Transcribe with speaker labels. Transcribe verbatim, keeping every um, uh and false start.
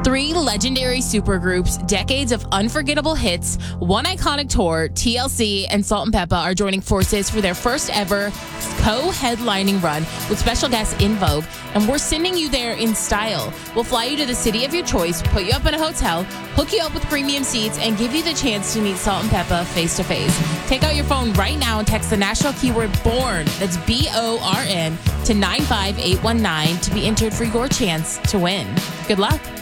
Speaker 1: Three legendary supergroups, decades of unforgettable hits, one iconic tour, T L C and Salt and Peppa are joining forces for their first ever co-headlining run with special guests In Vogue, and we're sending you there in style. We'll fly you to the city of your choice, put you up in a hotel, hook you up with premium seats, and give you the chance to meet Salt and Peppa face to face. Take out your phone right now and text the national keyword BORN, that's B O R N, to nine five eight one nine to be entered for your chance to win. Good luck.